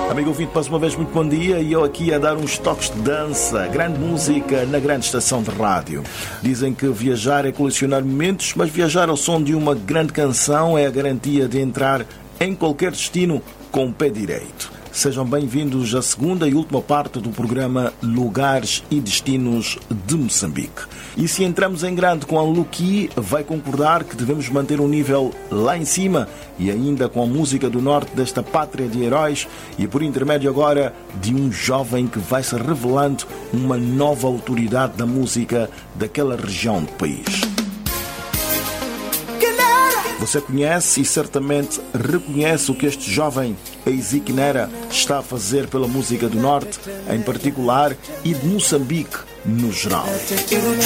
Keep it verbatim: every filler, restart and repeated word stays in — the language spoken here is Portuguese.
Amigo ouvinte, mais uma vez muito bom dia e eu aqui a dar uns toques de dança, grande música na grande estação de rádio. Dizem que viajar é colecionar momentos, mas viajar ao som de uma grande canção é a garantia de entrar em qualquer destino com o pé direito. Sejam bem-vindos à segunda e última parte do programa Lugares e Destinos de Moçambique. E se entramos em grande com a Luqui, vai concordar que devemos manter um nível lá em cima e ainda com a música do norte desta pátria de heróis e por intermédio agora de um jovem que vai se revelando uma nova autoridade da música daquela região do país. Você conhece e certamente reconhece o que este jovem Ezik Nera está a fazer pela música do Norte, em particular, e de Moçambique, no geral.